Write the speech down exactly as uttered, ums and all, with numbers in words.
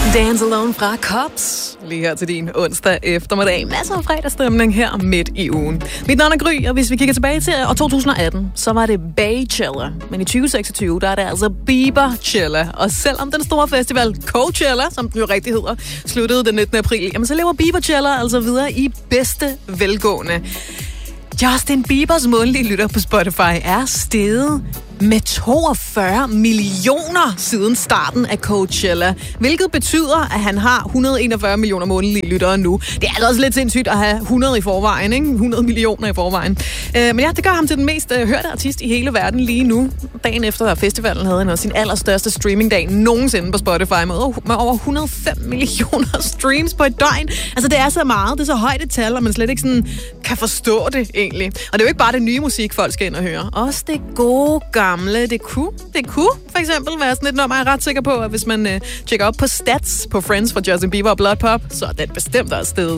Dance Alone fra Cops. Lige her til din onsdag eftermiddag. Masser af fredagsstemning her midt i ugen. Mit navn er Gry, og hvis vi kigger tilbage til år to tusind atten, så var det Baychella. Men i tyve seksogtyve, der er det altså Bieberchella. Og selvom den store festival Coachella, som den jo rigtig hedder, sluttede den nittende april, jamen så lever Bieberchella altså videre i bedste velgående. Justin Biebers månedlige lytter på Spotify er steget med toogfyrre millioner siden starten af Coachella, hvilket betyder, at han har et hundrede og enogfyrre millioner månedlige lyttere nu. Det er altså også lidt sindssygt at have hundrede i forvejen, ikke? hundrede millioner i forvejen. Øh, men ja, det gør ham til den mest øh, hørte artist i hele verden lige nu. Dagen efter festivalen havde han også sin allerstørste streamingdag nogensinde på Spotify med, med over et hundrede og fem millioner streams på et døgn. Altså, det er så meget, det er så højt et tal, og man slet ikke sådan kan forstå det egentlig. Og det er jo ikke bare det nye musik, folk skal ind og høre. Også det gode gamle. Det kunne, det kunne for eksempel være sådan et nummer, jeg er ret sikker på, at hvis man øh, tjekker op på stats på Friends fra Justin Bieber og Blood Pop, så er den bestemt også stedet.